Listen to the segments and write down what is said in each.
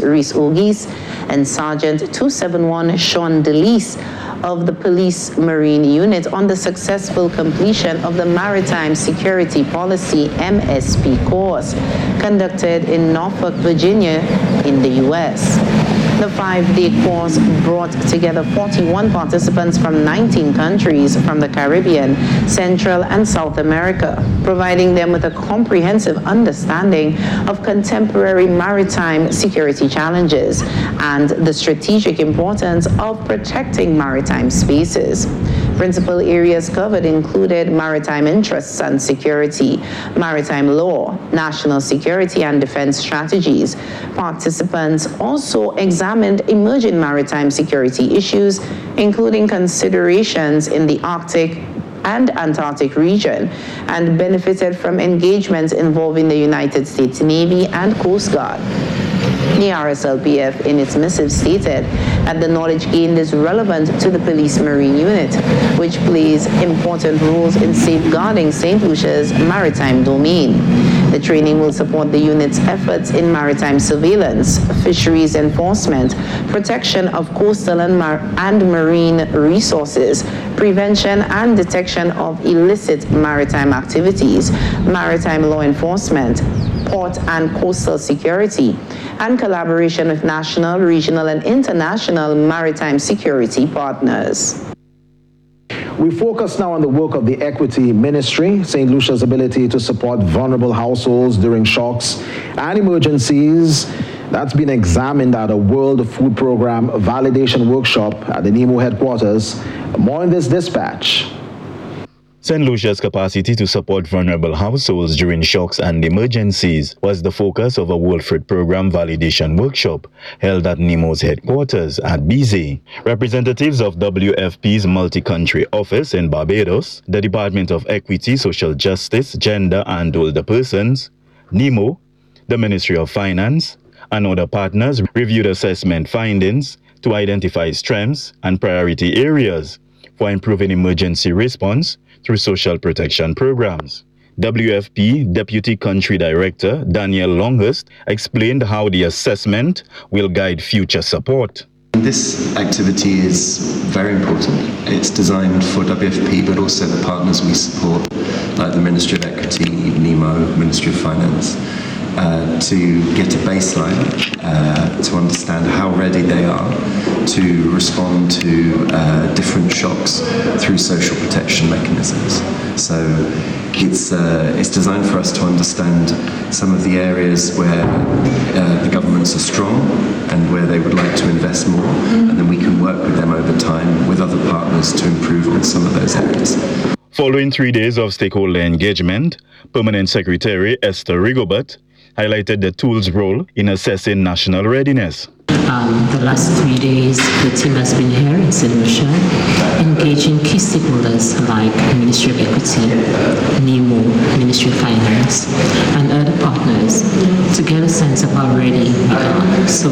Reese Ogis, and Sergeant 271 Sean DeLeese of the Police Marine Unit on the successful completion of the Maritime Security Policy MSP course conducted in Norfolk, Virginia in the U.S. The 5-day course brought together 41 participants from 19 countries from the Caribbean, Central, and South America, providing them with a comprehensive understanding of contemporary maritime security challenges and the strategic importance of protecting maritime spaces. Principal areas covered included maritime interests and security, maritime law, national security and defense strategies. Participants also examined emerging maritime security issues, including considerations in the Arctic and Antarctic region, and benefited from engagements involving the United States Navy and Coast Guard. The RSLPF in its missive stated that the knowledge gained is relevant to the Police Marine Unit, which plays important roles in safeguarding St. Lucia's maritime domain. The training will support the unit's efforts in maritime surveillance, fisheries enforcement, protection of coastal and marine resources, prevention and detection of illicit maritime activities, maritime law enforcement, port and coastal security, and collaboration with national, regional, and international maritime security partners. We focus now on the work of the Equity Ministry, St. Lucia's ability to support vulnerable households during shocks and emergencies. That's been examined at a World Food Program validation workshop at the NEMO headquarters. More in this dispatch. St. Lucia's capacity to support vulnerable households during shocks and emergencies was the focus of a World Food Program validation workshop held at NEMO's headquarters at BZ. Representatives of WFP's multi-country office in Barbados, the Department of Equity, Social Justice, Gender and Older Persons, NEMO, the Ministry of Finance, and other partners reviewed assessment findings to identify strengths and priority areas for improving emergency response through social protection programs. WFP Deputy Country Director Daniel Longhurst explained how the assessment will guide future support. This activity is very important. It's designed for WFP, but also the partners we support, like the Ministry of Equity, NEMO, Ministry of Finance, to get a baseline to understand how ready they are to respond to different shocks through social protection mechanisms. So it's designed for us to understand some of the areas where the governments are strong and where they would like to invest more, and then we can work with them over time with other partners to improve on some of those areas. Following 3 days of stakeholder engagement, Permanent Secretary Esther Rigobert highlighted the tool's role in assessing national readiness. The last 3 days, the team has been here in St. Lucia, engaging key stakeholders like the Ministry of Equity, NEMO, Ministry of Finance, and other partners to get a sense of how ready we are. So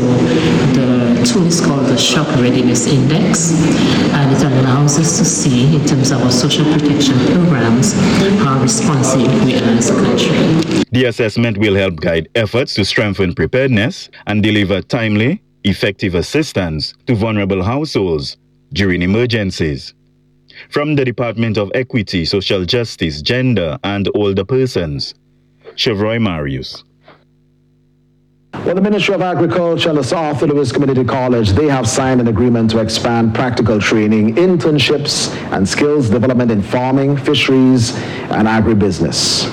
the tool is called the Shock Readiness Index, and it allows us to see, in terms of our social protection programs, how responsive we are as a country. The assessment will help guide efforts to strengthen preparedness and deliver timely, effective assistance to vulnerable households during emergencies. From the Department of Equity, Social Justice, Gender and Older Persons, Chevroy Marius. Well, the Ministry of Agriculture and the Sir Arthur Lewis Community College, they have signed an agreement to expand practical training, internships, and skills development in farming, fisheries, and agribusiness.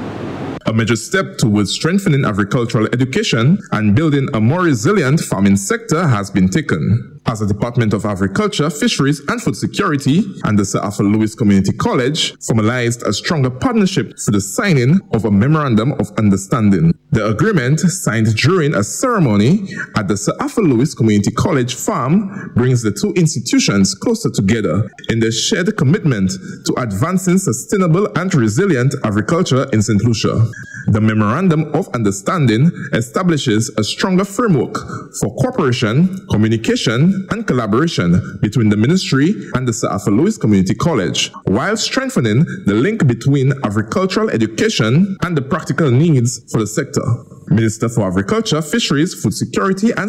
A major step towards strengthening agricultural education and building a more resilient farming sector has been taken. As the Department of Agriculture, Fisheries and Food Security and the Sir Arthur Lewis Community College formalized a stronger partnership for the signing of a Memorandum of Understanding. The agreement, signed during a ceremony at the Sir Arthur Lewis Community College farm, brings the two institutions closer together in their shared commitment to advancing sustainable and resilient agriculture in St. Lucia. The Memorandum of Understanding establishes a stronger framework for cooperation, communication, and collaboration between the Ministry and the Sir Arthur Lewis Community College, while strengthening the link between agricultural education and the practical needs for the sector. Minister for Agriculture, Fisheries, Food Security and